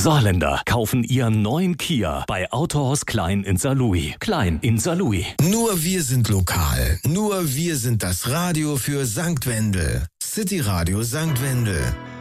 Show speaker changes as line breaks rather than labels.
Saarländer kaufen ihren neuen Kia bei Autohaus Klein in Saarlouis. Klein in Saarlouis.
Nur wir sind lokal. Nur wir sind das Radio für Sankt Wendel. City Radio Sankt Wendel.